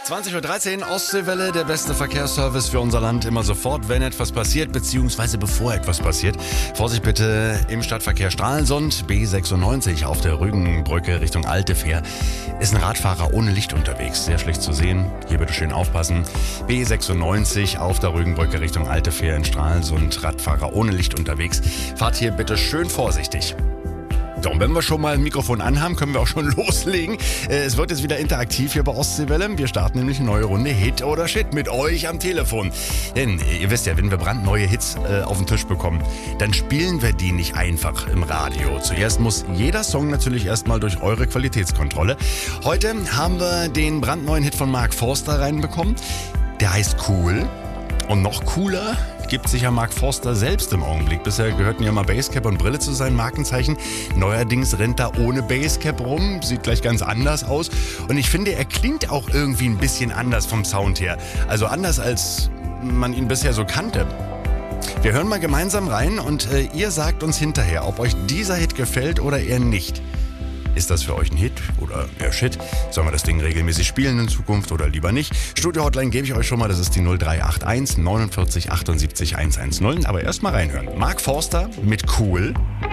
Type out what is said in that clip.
20:13 Uhr, Ostseewelle, der beste Verkehrsservice für unser Land. Immer sofort, wenn etwas passiert, beziehungsweise bevor etwas passiert. Vorsicht bitte im Stadtverkehr Stralsund, B96 auf der Rügenbrücke Richtung Altefähr. Ist ein Radfahrer ohne Licht unterwegs, sehr schlecht zu sehen. Hier bitte schön aufpassen. B96 auf der Rügenbrücke Richtung Altefähr in Stralsund, Radfahrer ohne Licht unterwegs. Fahrt hier bitte schön vorsichtig. So, und wenn wir schon mal ein Mikrofon anhaben, können wir auch schon loslegen. Es wird jetzt wieder interaktiv hier bei Ostseewelle. Wir starten nämlich eine neue Runde Hit oder Shit mit euch am Telefon. Denn ihr wisst ja, wenn wir brandneue Hits auf den Tisch bekommen, dann spielen wir die nicht einfach im Radio. Zuerst muss jeder Song natürlich erstmal durch eure Qualitätskontrolle. Heute haben wir den brandneuen Hit von Mark Forster reinbekommen. Der heißt Cool. Und noch cooler gibt sich ja Mark Forster selbst im Augenblick. Bisher gehörten ja mal Basecap und Brille zu seinen Markenzeichen. Neuerdings rennt er ohne Basecap rum, sieht gleich ganz anders aus. Und ich finde, er klingt auch irgendwie ein bisschen anders vom Sound her. Also anders, als man ihn bisher so kannte. Wir hören mal gemeinsam rein und ihr sagt uns hinterher, ob euch dieser Hit gefällt oder eher nicht. Ist das für euch ein Hit oder eher Shit? Sollen wir das Ding regelmäßig spielen in Zukunft oder lieber nicht? Studio-Hotline gebe ich euch schon mal, das ist die 0381 49 78 110. Aber erst mal reinhören. Mark Forster mit Cool.